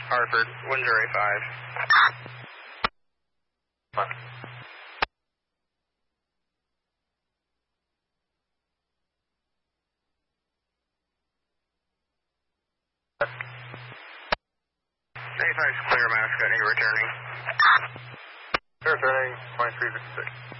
Hartford, Windsor A5. What? A5's clear, Mascot, you're returning. Returning, 2356.